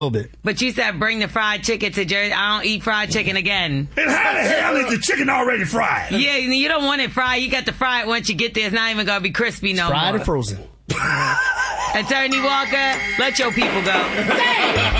little bit. But you said bring the fried chicken to Jersey. I don't eat fried chicken again. And how the hell is the chicken already fried? Yeah, you don't want it fried. You got to fry it once you get there. It's not even going to be crispy no more. Fried and frozen. Attorney Walker, let your people go.